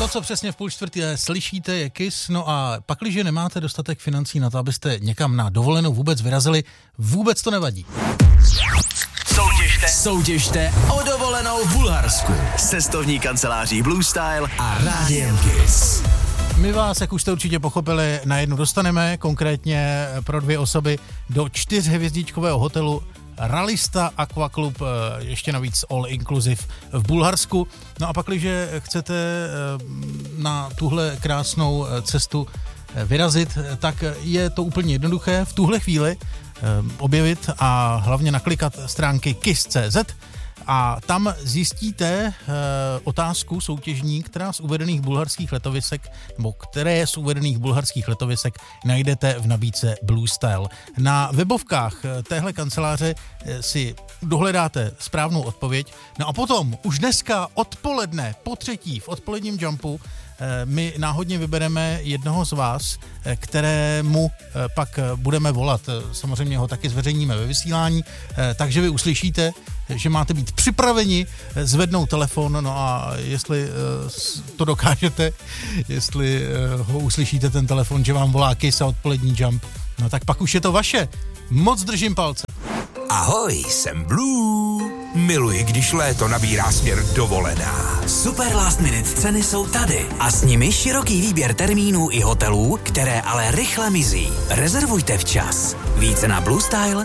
To, co přesně v 3:30 slyšíte, je Kiss. No a pakliže nemáte dostatek financí na to, abyste někam na dovolenou vůbec vyrazili, vůbec to nevadí. Soutěžte o dovolenou v Bulharsku. Cestovní kanceláří Blue Style A Rádiem Kiss. My vás, jak už jste určitě pochopili, na jednu dostaneme, konkrétně pro 2 osoby do 4hvězdičkového hotelu Ralista Aqua Club, ještě navíc all inclusive v Bulharsku. No a pakliže chcete na tuhle krásnou cestu vyrazit, tak je to úplně jednoduché v tuhle chvíli objevit a hlavně naklikat stránky kiss.cz a tam zjistíte otázku soutěžní, která z uvedených bulharských letovisek, nebo které z uvedených bulharských letovisek najdete v nabídce Blue Style. Na webovkách téhle kanceláře si dohledáte správnou odpověď, no a potom už dneska odpoledne po 3 v odpoledním jumpu my náhodně vybereme jednoho z vás, kterému pak budeme volat. Samozřejmě ho taky zveřejníme ve vysílání, takže vy uslyšíte, že máte být připraveni zvednout telefon, no a jestli to dokážete, jestli ho uslyšíte ten telefon, že vám volá Kiss a odpolední jump, no tak pak už je to vaše. Moc držím palce. Ahoj, jsem Blue. Miluji, když léto nabírá směr dovolená. Super last minute ceny jsou tady a s nimi široký výběr termínů i hotelů, které ale rychle mizí. Rezervujte včas. Více na bluestyle.cz.